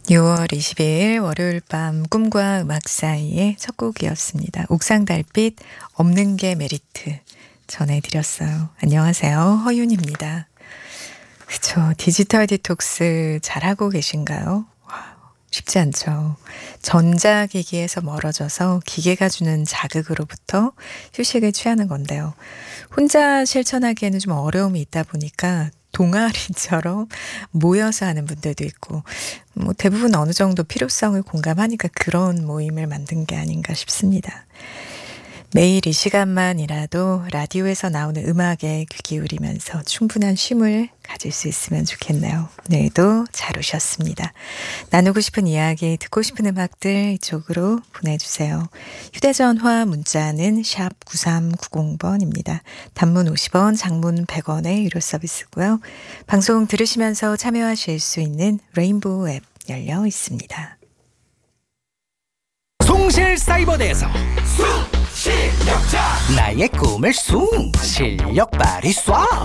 6월 22일 월요일 밤 꿈과 음악 사이의 첫 곡이었습니다. 옥상 달빛 없는 게 메리트 전해드렸어요. 안녕하세요. 허윤입니다. 그쵸. 디지털 디톡스 잘하고 계신가요? 와, 쉽지 않죠. 전자기기에서 멀어져서 기계가 주는 자극으로부터 휴식을 취하는 건데요. 혼자 실천하기에는 좀 어려움이 있다 보니까 동아리처럼 모여서 하는 분들도 있고 대부분 어느 정도 필요성을 공감하니까 그런 모임을 만든 게 아닌가 싶습니다. 매일 이 시간만이라도 라디오에서 나오는 음악에 귀 기울이면서 충분한 쉼을 가질 수 있으면 좋겠네요. 오늘도 잘 오셨습니다. 나누고 싶은 이야기, 듣고 싶은 음악들 이쪽으로 보내주세요. 휴대전화 문자는 샵 9390번입니다. 단문 50원, 장문 100원의 유료 서비스고요. 방송 들으시면서 참여하실 수 있는 레인보우 앱 열려 있습니다. 송실사이버대에서 실력자 나의 꿈을 숭 실력 발휘 쏴